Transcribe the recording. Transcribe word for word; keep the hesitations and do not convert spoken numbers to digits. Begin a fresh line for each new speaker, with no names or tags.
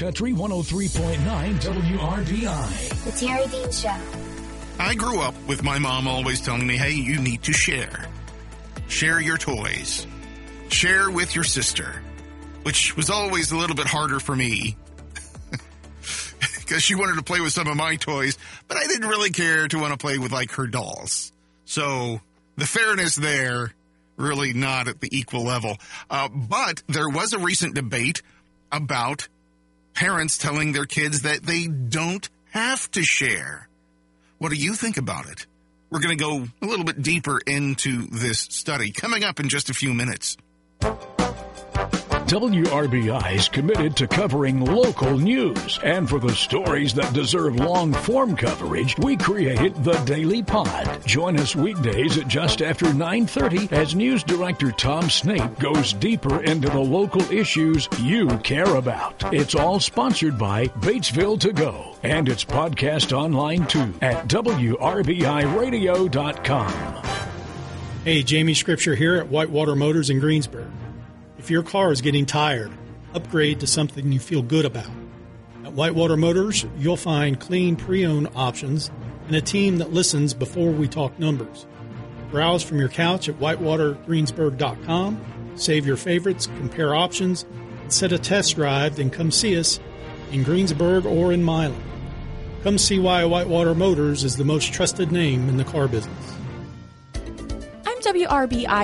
Country one oh three point nine W R B I.
The Terry Dean Show.
I grew up with my mom always telling me, hey, you need to share. Share your toys. Share with your sister, which was always a little bit harder for me because she wanted to play with some of my toys, but I didn't really care to want to play with, like, her dolls. So the fairness there, really not at the equal level. Uh, but there was a recent debate about parents telling their kids that they don't have to share. What do you think about it? We're going to go a little bit deeper into this study coming up in just a few minutes.
W R B I is committed to covering local news. And for the stories that deserve long-form coverage, we created the Daily Pod. Join us weekdays at just after nine thirty as News Director Tom Snape goes deeper into the local issues you care about. It's all sponsored by Batesville To Go. And it's podcast online, too, at W R B I radio dot com.
Hey, Jamie Scripture here at Whitewater Motors in Greensburg. If your car is getting tired, upgrade to something you feel good about. At Whitewater Motors, you'll find clean pre-owned options and a team that listens before we talk numbers. Browse from your couch at whitewater greensburg dot com, save your favorites, compare options, and set a test drive, then come see us in Greensburg or in Milan. Come see why Whitewater Motors is the most trusted name in the car business.
I'm W R B I